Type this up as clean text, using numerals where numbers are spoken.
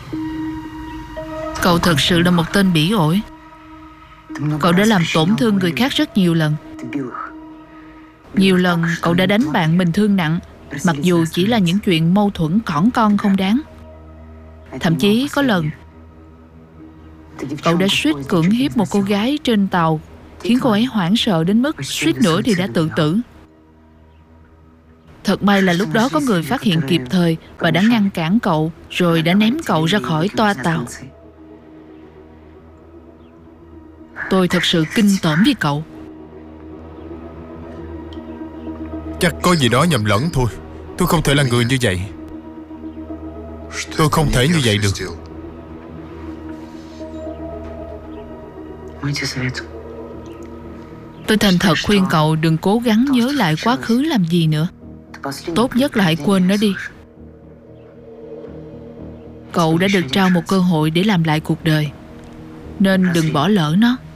Cậu thật sự là một tên bỉ ổi. Cậu đã làm tổn thương người khác rất nhiều lần. Nhiều lần cậu đã đánh bạn mình thương nặng, mặc dù chỉ là những chuyện mâu thuẫn cỏn con không đáng. Thậm chí có lần cậu đã suýt cưỡng hiếp một cô gái trên tàu, khiến cô ấy hoảng sợ đến mức suýt nữa thì đã tự tử. Thật may là lúc đó có người phát hiện kịp thời và đã ngăn cản cậu, rồi đã ném cậu ra khỏi toa tàu. Tôi thật sự kinh tởm với cậu. Chắc có gì đó nhầm lẫn thôi. Tôi không thể là người như vậy. Tôi không thể như vậy được. Tôi thành thật khuyên cậu đừng cố gắng nhớ lại quá khứ làm gì nữa. Tốt nhất là hãy quên nó đi. Cậu đã được trao một cơ hội để làm lại cuộc đời, nên đừng bỏ lỡ nó.